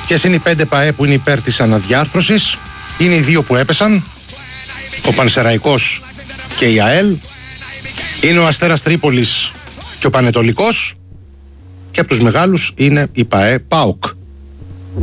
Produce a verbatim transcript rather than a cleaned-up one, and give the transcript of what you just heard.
Ποιες είναι οι πέντε ΠΑΕ που είναι υπέρ της αναδιάρθρωσης? Είναι οι δύο που έπεσαν, ο Πανσεραϊκός και η ΑΕΛ. Είναι ο Αστέρας Τρίπολης και ο Πανετολικός. Και από τους μεγάλους είναι η ΠΑΕ ΠΑΟΚ.